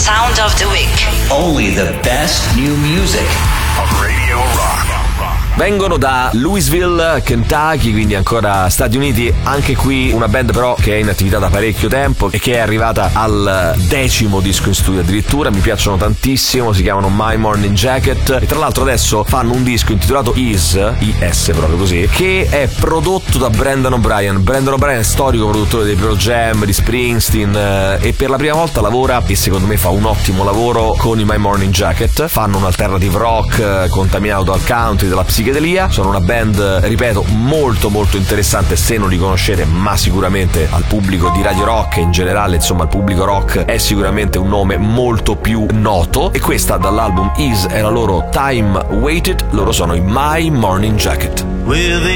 Sound of the Week. Only the best new music. Radio Rock. Vengono da Louisville, Kentucky, quindi ancora Stati Uniti. Anche qui una band però che è in attività da parecchio tempo e che è arrivata al 10° disco in studio addirittura. Mi piacciono tantissimo, si chiamano My Morning Jacket e tra l'altro adesso fanno un disco intitolato IS proprio così, che è prodotto da Brendan O'Brien. Brendan O'Brien è storico produttore dei Pearl Jam, di Springsteen, e per la prima volta lavora, e secondo me fa un ottimo lavoro, con i My Morning Jacket. Fanno un alternative rock contaminato dal country, dalla psichedelia. Sono una band, ripeto, molto molto interessante se non li conoscete, ma sicuramente al pubblico di Radio Rock e in generale, insomma, al pubblico rock è sicuramente un nome molto più noto. E questa dall'album Is è la loro Time Waited. Loro sono i My Morning Jacket.